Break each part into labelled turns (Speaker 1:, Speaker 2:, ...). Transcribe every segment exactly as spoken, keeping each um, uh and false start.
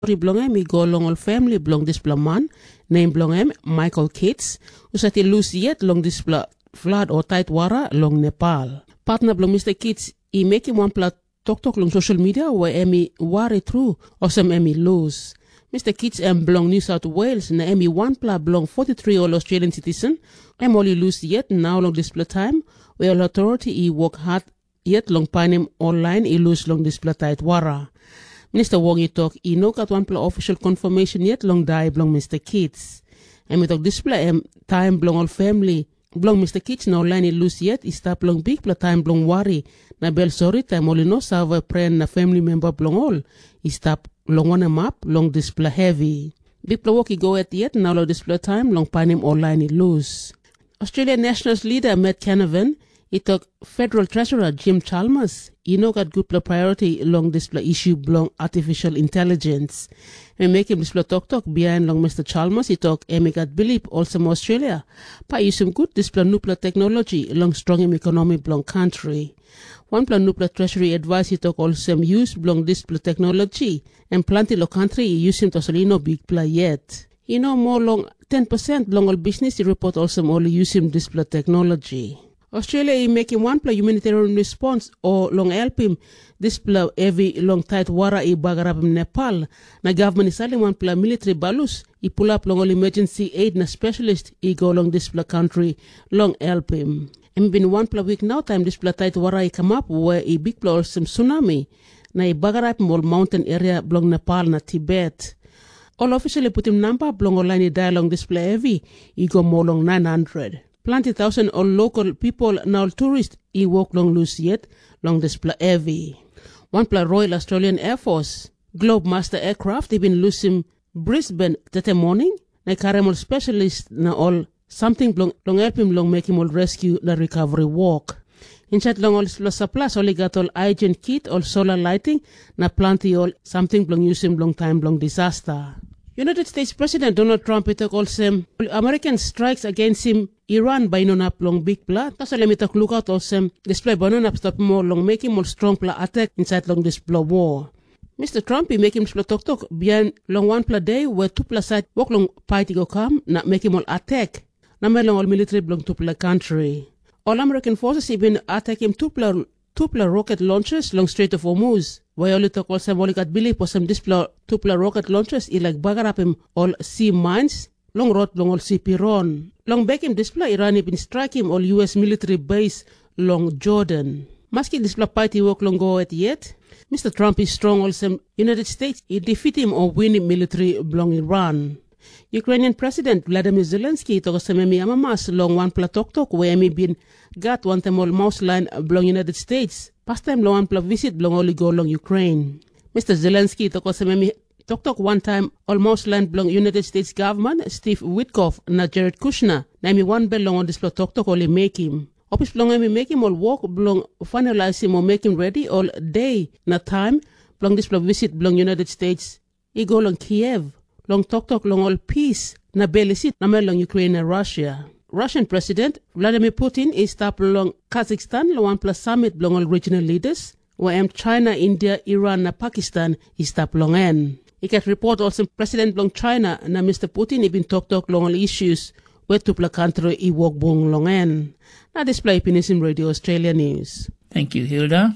Speaker 1: Blong em i go long all family blong this man name blong em Michael Kitts usati lose yet long this flood or tight water long Nepal. Partner blong Mister Kitts i make him one plat talk talk long social media where emi worry through or some emi lose. Mister Kitts em blong New South Wales na emi one plat blong forty-three all Australian citizen em only lose yet now long display time where all authority i work hard yet long panem online i lose long display tight water. Minister Wong i talk i no got one pla official confirmation yet long die blong Mister Kitts. And we talk display em time blong all family blong Mister Kitts na online i lose yet i stop long big pla time blong worry na bel sorry time only no serve friend na family member blong all i stop long one map long display heavy. Big pla walk i go at yet now long display time long panim online i lose. Australian Nationals leader Matt Canavan he talk Federal Treasurer Jim Chalmers he no got good priority long display issue long artificial intelligence. And make him display talk talk behind long Mister Chalmers he talk emi got believe also Australia pa use some good display nuclear technology long strong economy long country. One plan nuclear treasury advice he talk also use long display technology and plenty lo country use him to no big play yet. He know more long ten percent long all business he report also only use him display technology. Australia is making one play humanitarian response or long help him display every long tight water i bagarap Nepal. Na government is selling one play military balus i pull up long all emergency aid na specialist i go long display country long help him. And been one play week now time display tight water i come up where a big play or some tsunami na i bagarap all mountain area long Nepal na Tibet. All officially put him number long online i die long display heavy i go more long nine hundred. Plenty thousand all local people now tourists i walk long loose yet long display heavy. One pla Royal Australian Air Force Globemaster aircraft they been losing Brisbane that morning. Na carry specialist na all something long long help him long make him all rescue the recovery walk. In chat long all supplies only got all hygiene kit all solar lighting na plenty all something long use him long time long disaster. United States President Donald Trump it took also American strikes against him Iran by no nap long big pla. Kasi let me talk look out also display by no nap stop more long making more strong pla attack inside long display war. Mister Trump he make him display talk talk beyond long one pla day where two pla side walk long party go come na make him all attack. Na may long all military belong to pla country. All American forces even attack him two pla two pla rocket launchers long Strait of Hormuz. Why only talk also only got believe for some display two pla rocket launchers i like bagarap him all sea mines long road long all sea piron. Long back him display Iran been strike him all U S military base long Jordan. Maski display party work long go at yet. Mister Trump is strong also United States he defeat him or win him military long Iran. Ukrainian President Vladimir Zelensky took some emi amamas long one pla talk talk where emi been got one time all mouse line belong United States. Past time long one pla visit belong only go long Ukraine. Mister Zelensky took some emi talk talk one time almost land belong United States government Steve Witkoff na Jared Kushner. Na emi one bell long on this talk talk only make him. Opis belong emi make him all walk belong finalize him or make him ready all day na time belong this visit belong United States. He go long Kiev. Long talk talk long all peace na belisit na long Ukraine and Russia. Russian President Vladimir Putin is stop long Kazakhstan long one plus summit long all regional leaders where China, India, Iran na Pakistan is stop long en. He get report also President long China na Mister Putin he been talk talk long all issues where to pla country he walk bong long en. Now display Pinism Radio Australia News.
Speaker 2: Thank you, Hilda.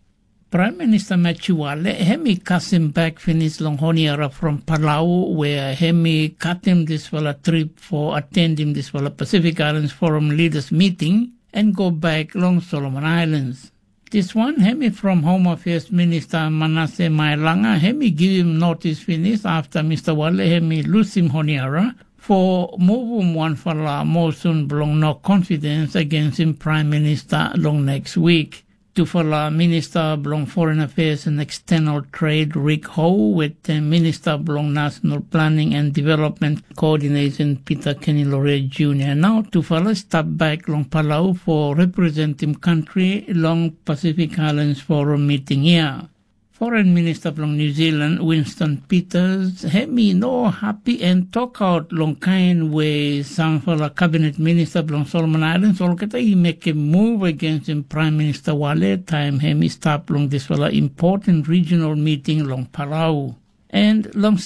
Speaker 2: Prime Minister Matthew Wale, hemi kasim back finish long honiara from Palau, where hemi cut him this wala trip for attending this wala Pacific Islands Forum leaders meeting and go back long Solomon Islands. This one, hemi from Home Affairs Minister Manasseh Mailanga, hemi give him notice finish after Mister Wale hemi lose him honiara for move one fala motion belong no confidence against him Prime Minister long next week. To follow Minister belong Foreign Affairs and External Trade Rick Ho with the Minister belong National Planning and Development Coordination Peter Kenny Laureate Junior Now to follow step back long Palau for representing country long Pacific Islands Forum meeting here. Foreign Minister from New Zealand, Winston Peters, had me no happy and talk out long kind way some for the Cabinet Minister from Solomon Islands, all kata he make a move against him Prime Minister Wale time he stop long this for the important regional meeting long Palau. And long